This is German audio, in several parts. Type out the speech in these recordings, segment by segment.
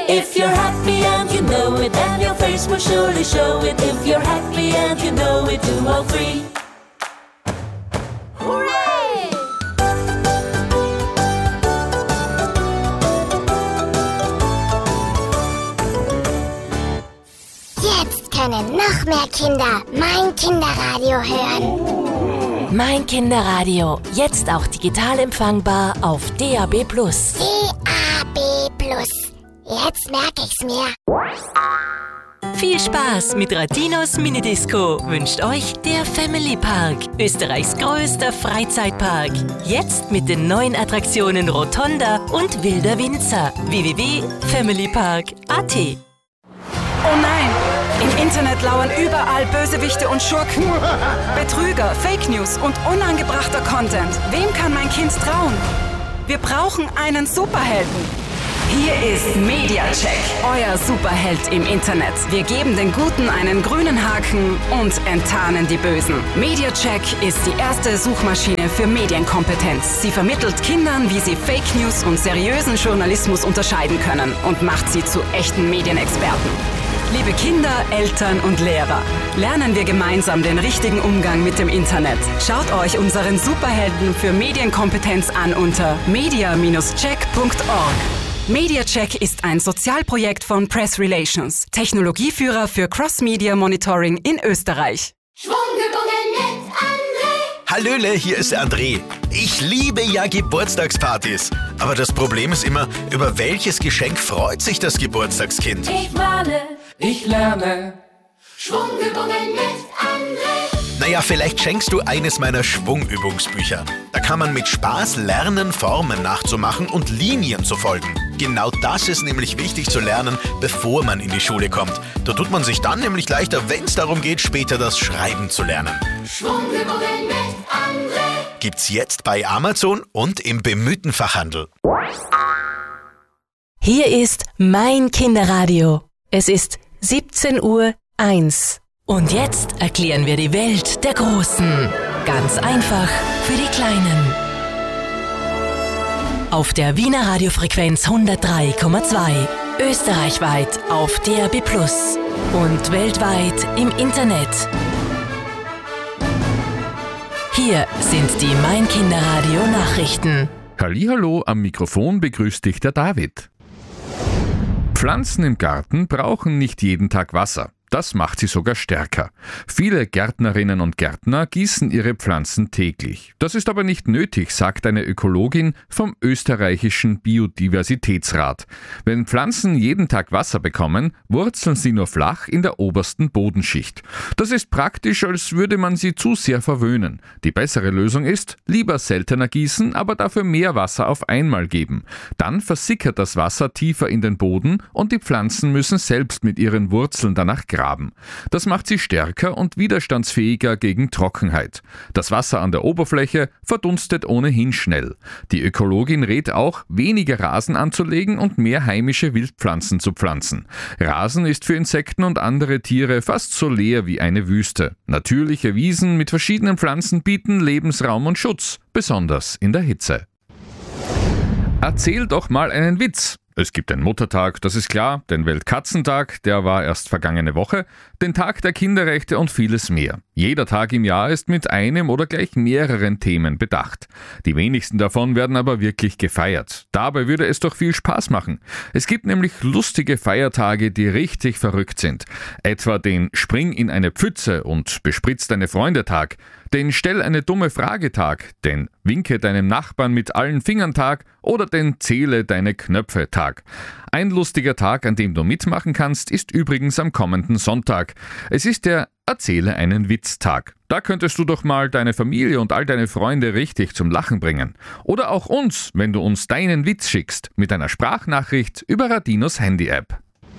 If you're happy and you know it, then your face will surely show it. If you're happy and you know it, do all three. Hooray! Jetzt können noch mehr Kinder mein Kinderradio hören. Mein Kinderradio, jetzt auch digital empfangbar auf DAB+. DAB+. Jetzt merke ich's mir. Viel Spaß mit Radinos Minidisco wünscht euch der Family Park, Österreichs größter Freizeitpark. Jetzt mit den neuen Attraktionen Rotonda und Wilder Winzer. www.familypark.at. Oh nein! Im Internet lauern überall Bösewichte und Schurken. Betrüger, Fake News und unangebrachter Content. Wem kann mein Kind trauen? Wir brauchen einen Superhelden. Hier ist MediaCheck, euer Superheld im Internet. Wir geben den Guten einen grünen Haken und enttarnen die Bösen. MediaCheck ist die erste Suchmaschine für Medienkompetenz. Sie vermittelt Kindern, wie sie Fake News und seriösen Journalismus unterscheiden können und macht sie zu echten Medienexperten. Liebe Kinder, Eltern und Lehrer, lernen wir gemeinsam den richtigen Umgang mit dem Internet. Schaut euch unseren Superhelden für Medienkompetenz an unter media-check.org. MediaCheck ist ein Sozialprojekt von Press Relations, Technologieführer für Cross-Media Monitoring in Österreich. Schwunggeborgen mit André. Hallöle, hier ist der André. Ich liebe ja Geburtstagspartys. Aber das Problem ist immer, über welches Geschenk freut sich das Geburtstagskind? Ich male, Ich lerne. Schwunggeborgen mit André. Naja, vielleicht schenkst du eines meiner Schwungübungsbücher. Da kann man mit Spaß lernen, Formen nachzumachen und Linien zu folgen. Genau das ist nämlich wichtig zu lernen, bevor man in die Schule kommt. Da tut man sich dann nämlich leichter, wenn es darum geht, später das Schreiben zu lernen. Schwunggeborgen mit André. Gibt's jetzt bei Amazon und im bemühten Fachhandel. Hier ist mein Kinderradio. Es ist 17:01 Uhr. Und jetzt erklären wir die Welt der Großen. Ganz einfach für die Kleinen. Auf der Wiener Radiofrequenz 103,2. Österreichweit auf DAB+ und weltweit im Internet. Hier sind die Mein Kinderradio Nachrichten. Hallihallo, am Mikrofon begrüßt dich der David. Pflanzen im Garten brauchen nicht jeden Tag Wasser. Das macht sie sogar stärker. Viele Gärtnerinnen und Gärtner gießen ihre Pflanzen täglich. Das ist aber nicht nötig, sagt eine Ökologin vom österreichischen Biodiversitätsrat. Wenn Pflanzen jeden Tag Wasser bekommen, wurzeln sie nur flach in der obersten Bodenschicht. Das ist praktisch, als würde man sie zu sehr verwöhnen. Die bessere Lösung ist, lieber seltener gießen, aber dafür mehr Wasser auf einmal geben. Dann versickert das Wasser tiefer in den Boden und die Pflanzen müssen selbst mit ihren Wurzeln danach graben. Das macht sie stärker und widerstandsfähiger gegen Trockenheit. Das Wasser an der Oberfläche verdunstet ohnehin schnell. Die Ökologin rät auch, weniger Rasen anzulegen und mehr heimische Wildpflanzen zu pflanzen. Rasen ist für Insekten und andere Tiere fast so leer wie eine Wüste. Natürliche Wiesen mit verschiedenen Pflanzen bieten Lebensraum und Schutz, besonders in der Hitze. Erzähl doch mal einen Witz. Es gibt den Muttertag, das ist klar, den Weltkatzentag, der war erst vergangene Woche, den Tag der Kinderrechte und vieles mehr. Jeder Tag im Jahr ist mit einem oder gleich mehreren Themen bedacht. Die wenigsten davon werden aber wirklich gefeiert. Dabei würde es doch viel Spaß machen. Es gibt nämlich lustige Feiertage, die richtig verrückt sind. Etwa den Spring in eine Pfütze und bespritz deine Freunde-Tag, den Stell eine dumme Frage-Tag, den Winke deinem Nachbarn mit allen Fingern-Tag oder den Zähle deine Knöpfe-Tag. Ein lustiger Tag, an dem du mitmachen kannst, ist übrigens am kommenden Sonntag. Es ist der Erzähle einen Witz-Tag. Da könntest du doch mal deine Familie und all deine Freunde richtig zum Lachen bringen. Oder auch uns, wenn du uns deinen Witz schickst, mit einer Sprachnachricht über Radinos Handy-App.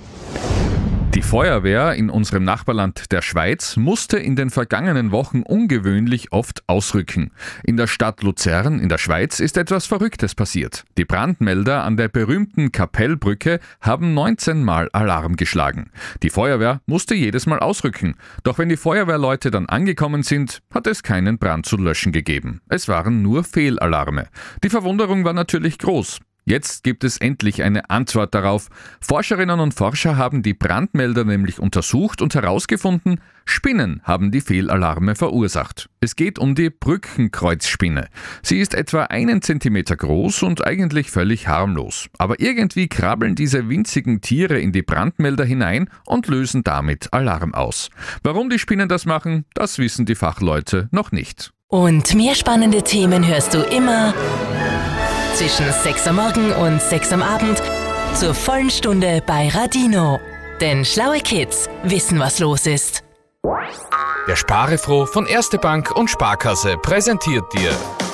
Die Feuerwehr in unserem Nachbarland der Schweiz musste in den vergangenen Wochen ungewöhnlich oft ausrücken. In der Stadt Luzern in der Schweiz ist etwas Verrücktes passiert. Die Brandmelder an der berühmten Kapellbrücke haben 19 Mal Alarm geschlagen. Die Feuerwehr musste jedes Mal ausrücken. Doch wenn die Feuerwehrleute dann angekommen sind, hat es keinen Brand zu löschen gegeben. Es waren nur Fehlalarme. Die Verwunderung war natürlich groß. Jetzt gibt es endlich eine Antwort darauf. Forscherinnen und Forscher haben die Brandmelder nämlich untersucht und herausgefunden, Spinnen haben die Fehlalarme verursacht. Es geht um die Brückenkreuzspinne. Sie ist etwa 1 Zentimeter groß und eigentlich völlig harmlos. Aber irgendwie krabbeln diese winzigen Tiere in die Brandmelder hinein und lösen damit Alarm aus. Warum die Spinnen das machen, das wissen die Fachleute noch nicht. Und mehr spannende Themen hörst du immer zwischen 6 am Morgen und 6 am Abend zur vollen Stunde bei Radino. Denn schlaue Kids wissen, was los ist. Der Sparefroh von Erste Bank und Sparkasse präsentiert dir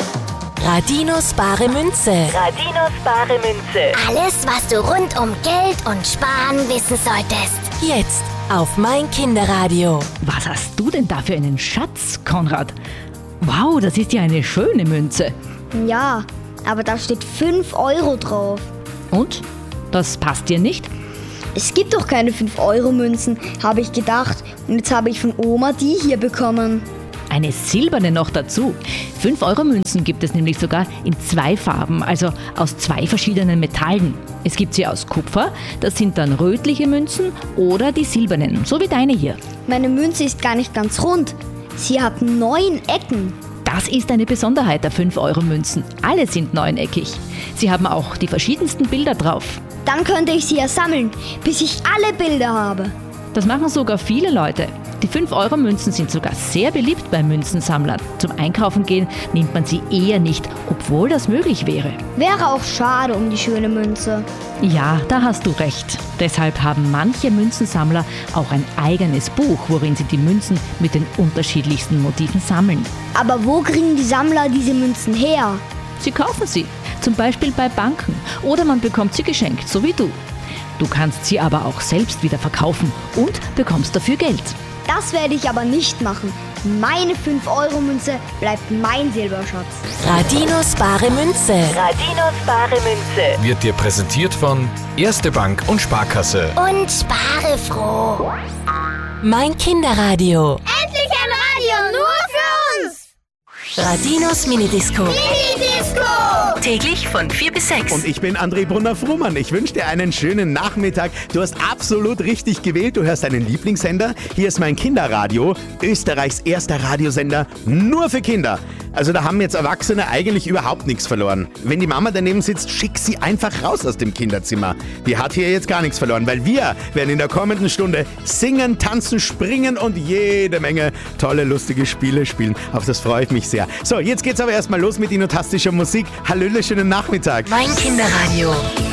Radinos bare Münze. Radinos bare Münze. Alles, was du rund um Geld und Sparen wissen solltest. Jetzt auf mein Kinderradio. Was hast du denn da für einen Schatz, Konrad? Wow, das ist ja eine schöne Münze. Ja, aber da steht 5 Euro drauf. Und? Das passt dir nicht? Es gibt doch keine 5-Euro-Münzen, habe ich gedacht. Und jetzt habe ich von Oma die hier bekommen. Eine silberne noch dazu. 5-Euro-Münzen gibt es nämlich sogar in 2 Farben, also aus 2 verschiedenen Metallen. Es gibt sie aus Kupfer, das sind dann rötliche Münzen, oder die silbernen, so wie deine hier. Meine Münze ist gar nicht ganz rund. Sie hat 9 Ecken. Das ist eine Besonderheit der 5-Euro-Münzen. Alle sind 9-eckig. Sie haben auch die verschiedensten Bilder drauf. Dann könnte ich sie ja sammeln, bis ich alle Bilder habe. Das machen sogar viele Leute. Die 5-Euro-Münzen sind sogar sehr beliebt bei Münzensammlern. Zum Einkaufen gehen nimmt man sie eher nicht, obwohl das möglich wäre. Wäre auch schade um die schöne Münze. Ja, da hast du recht. Deshalb haben manche Münzensammler auch ein eigenes Buch, worin sie die Münzen mit den unterschiedlichsten Motiven sammeln. Aber wo kriegen die Sammler diese Münzen her? Sie kaufen sie, zum Beispiel bei Banken, oder man bekommt sie geschenkt, so wie du. Du kannst sie aber auch selbst wieder verkaufen und bekommst dafür Geld. Das werde ich aber nicht machen. Meine 5-Euro-Münze bleibt mein Silberschatz. Radinos bare Münze. Radinos bare Münze. wird dir präsentiert von Erste Bank und Sparkasse. Und spare froh. Mein Kinderradio. Endlich ein Radio nur für uns. Radinos Minidisco. Minidisco. Täglich von 4 bis 6. Und ich bin André Brunner-Frumann. Ich wünsche dir einen schönen Nachmittag. Du hast absolut richtig gewählt. Du hörst deinen Lieblingssender. Hier ist mein Kinderradio, Österreichs erster Radiosender nur für Kinder. Also da haben jetzt Erwachsene eigentlich überhaupt nichts verloren. Wenn die Mama daneben sitzt, schick sie einfach raus aus dem Kinderzimmer. Die hat hier jetzt gar nichts verloren, weil wir werden in der kommenden Stunde singen, tanzen, springen und jede Menge tolle, lustige Spiele spielen. Auf das freue ich mich sehr. So, jetzt geht's aber erstmal los mit innotastischer Musik. Hallöle, schönen Nachmittag. Mein Kinderradio.